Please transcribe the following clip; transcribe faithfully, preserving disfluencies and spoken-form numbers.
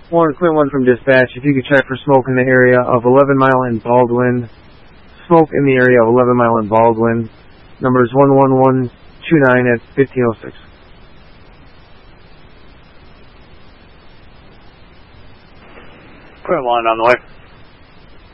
One, Quint one from dispatch. If you could check for smoke in the area of eleven Mile and Baldwin. Smoke in the area of eleven Mile and Baldwin. Numbers one one one two nine at fifteen oh six. Quint one on the way.